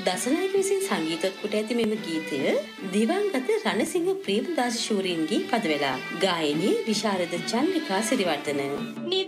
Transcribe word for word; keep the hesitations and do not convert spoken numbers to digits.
දසනායක විසින් සංගීතවත් කොට ඇති මෙම ගීතය දිවංගත රණසිංහ ප්‍රේමදාස ශූරීන්ගේ පදවැලා. ගායනී විශාරද චන්ද්‍රිකා සිරිවර්ධන.